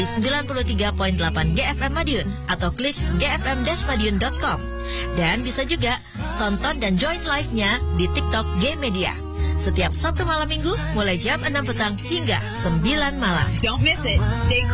93.8 GFM Madiun atau klik gfm-madiun.com. Dan bisa juga tonton dan join live-nya di TikTok G Media. Setiap Sabtu malam minggu mulai jam 6 petang hingga 9 malam. Don't miss it. Stay